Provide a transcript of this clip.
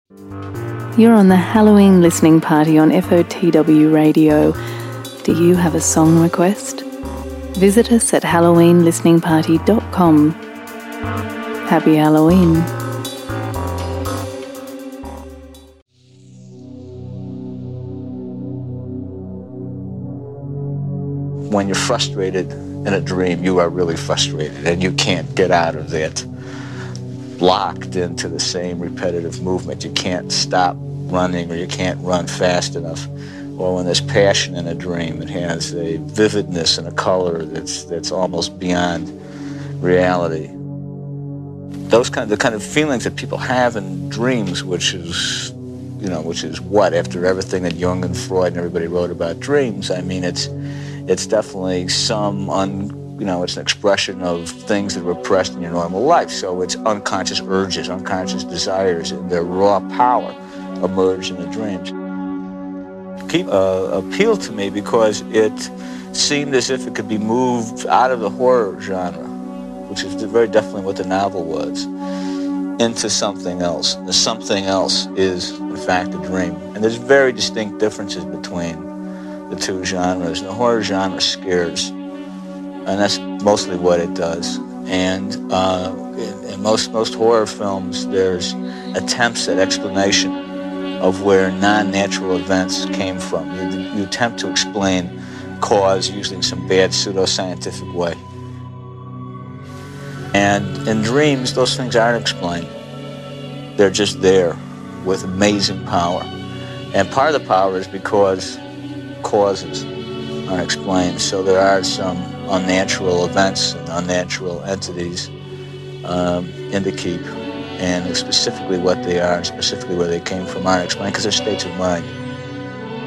You're on the Halloween listening party on FOTW Radio. Do you have a song request? Visit us at halloweenlisteningparty.com. Happy Halloween. When you're frustrated in a dream, you are really frustrated and you can't get out of it. Locked into the same repetitive movement. You can't stop running, or you can't run fast enough. Or when there's passion in a dream, it has a vividness and a color that's almost beyond reality. The kind of feelings that people have in dreams, which is what, after everything that Jung and Freud and everybody wrote about dreams, I mean, it's definitely it's an expression of things that are repressed in your normal life. So it's unconscious urges, unconscious desires, and their raw power emerge in the dreams. Appealed to me because it seemed as if it could be moved out of the horror genre, which is very definitely what the novel was, into something else. The something else is, in fact, a dream. And there's very distinct differences between the two genres. The horror genre scares, and that's mostly what it does. And in most horror films, there's attempts at explanation of where non-natural events came from. You attempt to explain cause, usually in some bad pseudoscientific way. And in dreams, those things aren't explained. They're just there with amazing power. And part of the power is because causes aren't explained. So there are some unnatural events and unnatural entities in the keep, and specifically what they are and specifically where they came from aren't explained because they're states of mind.